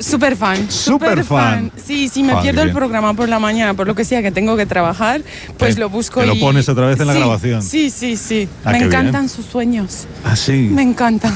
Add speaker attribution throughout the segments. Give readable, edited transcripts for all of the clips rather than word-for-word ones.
Speaker 1: Súper fan.
Speaker 2: Súper fan.
Speaker 1: Sí, me pierdo el programa por la mañana, por lo que sea que tengo que trabajar, pues lo busco
Speaker 2: y... lo pones otra vez en la grabación.
Speaker 1: Sí. Me encantan sus sueños.
Speaker 2: ¿Ah, sí?
Speaker 1: Me encantan.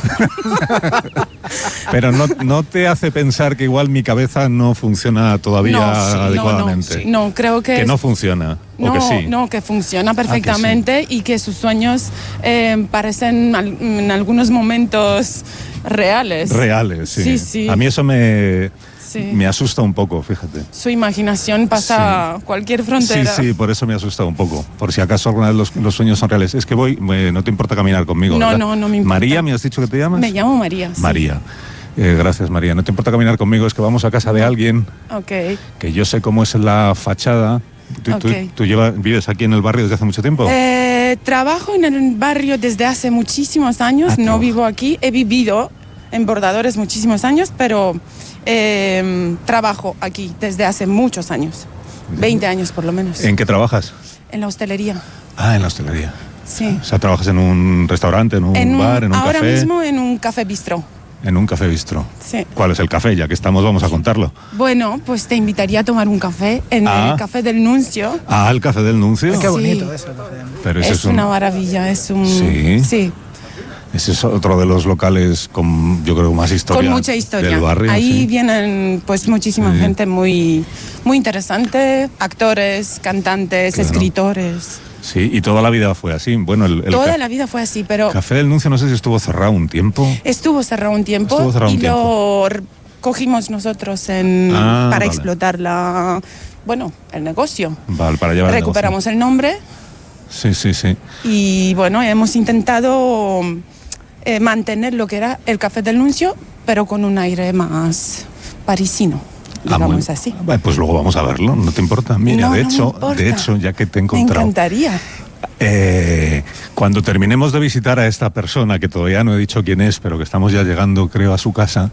Speaker 2: Pero no te hace pensar que igual mi cabeza no funciona todavía adecuadamente.
Speaker 1: No, creo que...
Speaker 2: Que no funciona. ¿O que sí?
Speaker 1: No, que funciona perfectamente y que sus sueños parecen en algunos momentos reales.
Speaker 2: Reales, sí. A mí eso me asusta un poco, fíjate.
Speaker 1: Su imaginación pasa cualquier frontera.
Speaker 2: Sí, por eso me asusta un poco. Por si acaso alguna vez los sueños son reales. Es que no te importa caminar conmigo, ¿verdad?
Speaker 1: No me importa.
Speaker 2: María, ¿me has dicho que te llamas?
Speaker 1: Me llamo María, sí.
Speaker 2: María. Gracias, María. No te importa caminar conmigo, es que vamos a casa de alguien que yo sé cómo es la fachada. ¿Tú vives aquí en el barrio desde hace mucho tiempo?
Speaker 1: Trabajo en el barrio desde hace muchísimos años. No vivo aquí. He vivido en Bordadores muchísimos años, pero trabajo aquí desde hace muchos años. 20 años por lo menos.
Speaker 2: ¿En qué trabajas?
Speaker 1: En la hostelería.
Speaker 2: Ah, en la hostelería.
Speaker 1: Sí.
Speaker 2: O sea, ¿trabajas en un restaurante, en un bar, en un café?
Speaker 1: Ahora mismo en un café bistró.
Speaker 2: En un café bistró.
Speaker 1: Sí.
Speaker 2: ¿Cuál es el café? Ya que estamos, vamos a contarlo.
Speaker 1: Bueno, pues te invitaría a tomar un café en el Café del Nuncio.
Speaker 2: Ah, ¿el Café del Nuncio?
Speaker 3: Qué bonito es el Café del Nuncio.
Speaker 2: Pero
Speaker 1: es una maravilla, es un...
Speaker 2: Sí. Ese es otro de los locales con, yo creo, más historia.
Speaker 1: Con mucha historia.
Speaker 2: Del barrio.
Speaker 1: Ahí vienen pues muchísima gente muy interesante, actores, cantantes, escritores.
Speaker 2: Sí, y toda la vida fue así. Bueno,
Speaker 1: toda la vida fue así, pero...
Speaker 2: Café del Nuncio no sé si estuvo cerrado un tiempo.
Speaker 1: Estuvo cerrado un tiempo lo cogimos nosotros para explotar el negocio.
Speaker 2: Vale, para llevar
Speaker 1: recuperamos el nombre.
Speaker 2: Sí.
Speaker 1: Y bueno, hemos intentado mantener lo que era el Café del Nuncio, pero con un aire más parisino. Digamos así.
Speaker 2: Pues luego vamos a verlo, ¿no te importa? Mira, de hecho, ya que te he encontrado...
Speaker 1: Me encantaría.
Speaker 2: Cuando terminemos de visitar a esta persona, que todavía no he dicho quién es, pero que estamos ya llegando, creo, a su casa,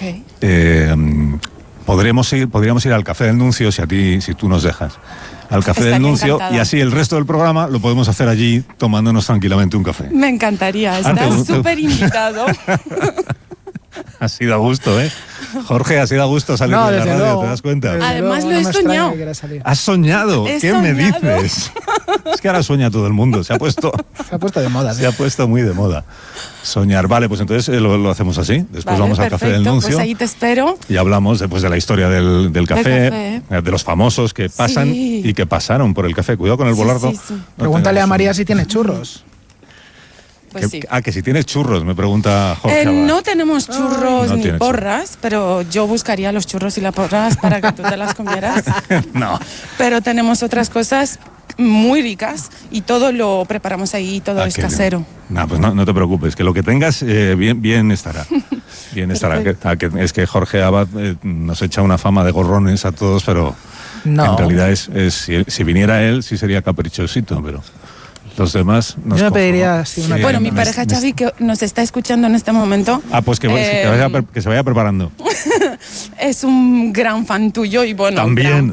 Speaker 2: podríamos ir al Café del Nuncio, si tú nos dejas. Al Café del Nuncio, encantada. Y así el resto del programa lo podemos hacer allí tomándonos tranquilamente un café.
Speaker 1: Me encantaría, estás súper invitado.
Speaker 2: Ha sido a gusto, ¿eh? Jorge, ha sido a gusto salir de la radio, luego, ¿te das cuenta?
Speaker 1: Además lo he soñado.
Speaker 2: ¿Has soñado? ¿Qué me dices? Es que ahora sueña todo el mundo, se ha puesto
Speaker 3: de moda.
Speaker 2: Se ha puesto muy de moda. Soñar, vale, pues entonces lo hacemos así. Después vamos al Café del Nuncio.
Speaker 1: Pues ahí te espero.
Speaker 2: Y hablamos después de la historia del café, de los famosos que pasan y que pasaron por el café. Cuidado con el volardo.
Speaker 3: Sí. Pregúntale a María si tiene churros.
Speaker 1: Pues
Speaker 2: que si tienes churros, me pregunta Jorge.
Speaker 1: No tenemos churros ni porras, pero yo buscaría los churros y las porras para que tú te las comieras.
Speaker 2: No.
Speaker 1: Pero tenemos otras cosas muy ricas y todo lo preparamos ahí, todo es casero.
Speaker 2: No, pues no te preocupes, que lo que tengas bien estará. Bien estará. Es que Jorge Abad nos echa una fama de gorrones a todos, pero en realidad si viniera él sí sería caprichosito, pero... Los demás nos
Speaker 3: yo me pediría
Speaker 1: Bueno, mi pareja Xavi, que nos está escuchando en este momento.
Speaker 2: Pues que se vaya preparando.
Speaker 1: Es un gran fan tuyo y bueno.
Speaker 2: También.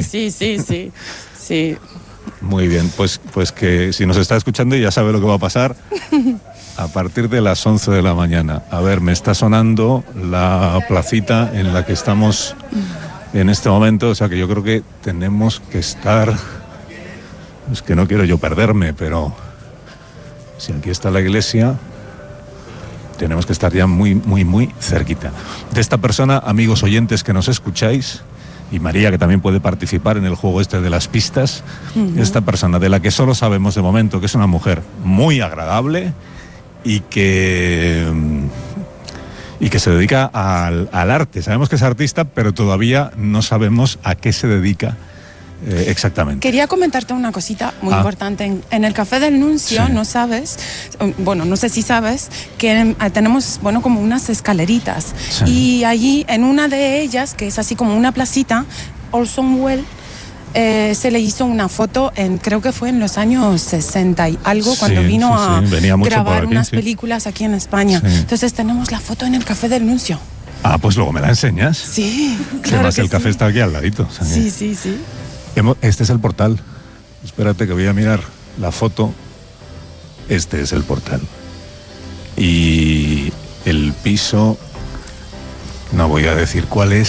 Speaker 1: Sí.
Speaker 2: Muy bien, pues que si nos está escuchando ya sabe lo que va a pasar a partir de las 11 de la mañana. A ver, me está sonando la placita en la que estamos en este momento, o sea que yo creo que tenemos que estar... Es que no quiero yo perderme, pero si aquí está la iglesia, tenemos que estar ya muy cerquita. De esta persona, amigos oyentes que nos escucháis, y María, que también puede participar en el juego este de las pistas, esta persona de la que solo sabemos de momento que es una mujer muy agradable y que se dedica al arte. Sabemos que es artista, pero todavía no sabemos a qué se dedica. Exactamente.
Speaker 1: Quería comentarte una cosita muy importante. En el Café del Nuncio, no sé si sabes, que tenemos, como unas escaleritas. Sí. Y allí, en una de ellas, que es así como una placita, Orson Welles, se le hizo una foto, creo que fue en los años 60 y algo, cuando vino a grabar unas películas aquí en España. Sí. Entonces tenemos la foto en el Café del Nuncio.
Speaker 2: Pues luego me la enseñas.
Speaker 1: Sí, claro.
Speaker 2: Además el café está aquí al ladito. O sea,
Speaker 1: sí.
Speaker 2: Este es el portal. Espérate que voy a mirar la foto. Este es el portal. Y el piso, no voy a decir cuál es.